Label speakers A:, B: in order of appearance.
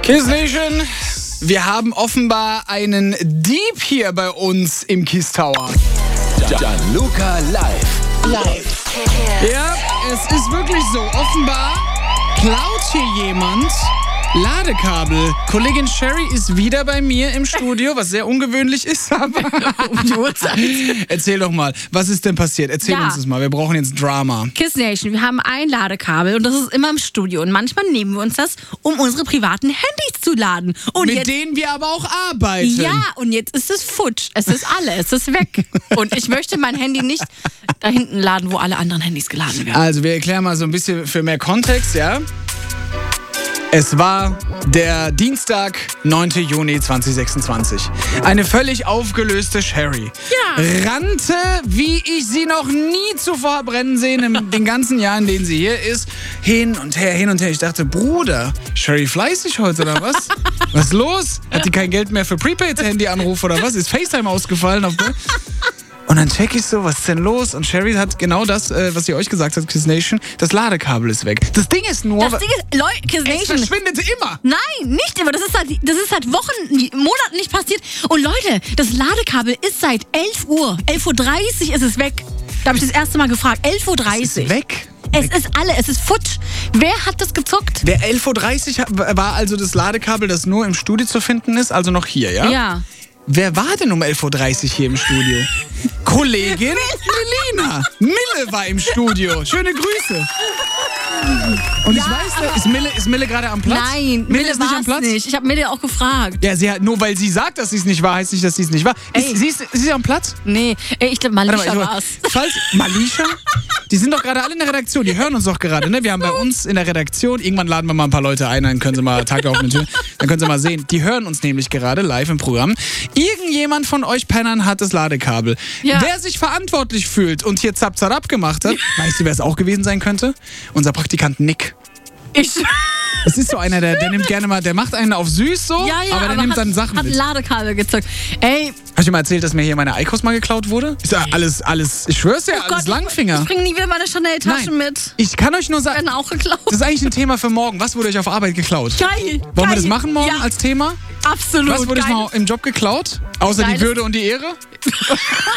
A: Kiss Nation, wir haben offenbar einen Dieb hier bei uns im Kiss Tower.
B: Gianluca live.
A: Ja, es ist wirklich so. Offenbar klaut hier jemand Ladekabel. Kollegin Sherry ist wieder bei mir im Studio, was sehr ungewöhnlich ist, aber
C: um die Uhrzeit.
A: Erzähl doch mal, was ist denn passiert? Erzähl uns das mal, wir brauchen jetzt Drama.
C: Kiss Nation, wir haben ein Ladekabel und das ist immer im Studio. Und manchmal nehmen wir uns das, um unsere privaten Handys zu laden. Und
A: Mit denen wir aber auch arbeiten.
C: Ja, und jetzt ist es futsch. Es ist alle, es ist weg. Und ich möchte mein Handy nicht da hinten laden, wo alle anderen Handys geladen werden.
A: Also wir erklären mal so ein bisschen für mehr Kontext, ja? Es war der Dienstag, 9. Juni 2026. Eine völlig aufgelöste Sherry rannte, wie ich sie noch nie zuvor habe rennen sehen, in den ganzen Jahren, in denen sie hier ist, hin und her, hin und her. Ich dachte, Bruder, Sherry fleißig heute oder was? Was ist los? Hat die kein Geld mehr für Prepaid-Handy-Anruf oder was? Ist FaceTime ausgefallen? Und dann check ich so, was ist denn los? Und Sherry hat genau das, was sie euch gesagt hat, Kiss Nation, das Ladekabel ist weg. Das Ding ist nur...
C: Das Ding ist, Leute, Kiss
A: es
C: Nation.
A: verschwindet immer.
C: Nein, nicht immer. Das ist seit Wochen, Monaten nicht passiert. Und Leute, das Ladekabel ist seit 11 Uhr. 11.30 Uhr ist es weg. Da habe ich das erste Mal gefragt. 11.30 Uhr.
A: Es ist weg.
C: Es ist futsch. Wer hat das gezockt?
A: 11.30 Uhr war also das Ladekabel, das nur im Studio zu finden ist, also noch hier, ja?
C: Ja.
A: Wer war denn um 11.30 Uhr hier im Studio? Kollegin Melina. Mille war im Studio. Schöne Grüße. Und ich weiß, ist Mille gerade am Platz?
C: Nein,
A: Mille ist nicht am Platz?
C: nicht. Ich habe Mille auch gefragt.
A: Ja, nur weil sie sagt, dass sie es nicht war, heißt nicht, dass sie es nicht war. Sie ist am Platz?
C: Nee, ich glaube, Malisha war's.
A: Malisha? Die sind doch gerade alle in der Redaktion, die hören uns doch gerade, ne? Wir haben bei uns in der Redaktion, irgendwann laden wir mal ein paar Leute ein, dann können sie mal Tag auf mit Tür, dann können sie mal sehen. Die hören uns nämlich gerade live im Programm. Irgendjemand von euch Pennern hat das Ladekabel.
C: Ja.
A: Wer sich verantwortlich fühlt und hier Zap-Zarab gemacht hat, weißt du, wer es auch gewesen sein könnte? Unser Praktikant Nick. Es ist so einer, der nimmt gerne mal, der macht einen auf süß so, aber der nimmt dann Sachen
C: hat
A: mit.
C: Ladekabel gezockt. Ey.
A: Hab ich dir mal erzählt, dass mir hier meine Eikos mal geklaut wurde? Ist ja alles, ich schwör's ja, alles Langfinger.
C: Ich bringe nie wieder meine Chanel-Taschen mit.
A: Ich kann euch nur sagen,
C: werden auch geklaut.
A: Das ist eigentlich ein Thema für morgen. Was wurde euch auf Arbeit geklaut?
C: Geil.
A: Wollen wir das machen morgen als Thema?
C: Absolut.
A: Was wurde euch mal im Job geklaut? Außer die Würde und die Ehre?